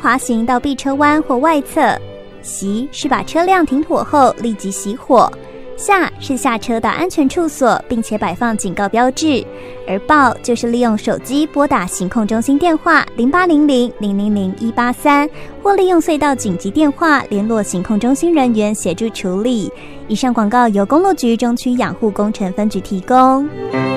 滑行到避车弯或外侧，熄是把车辆停妥后立即熄火，下是下车到安全处所并且摆放警告标志，而报就是利用手机拨打行控中心电话0800-000-183，或利用隧道紧急电话联络行控中心人员协助处理。以上广告由公路局中区养护工程分局提供。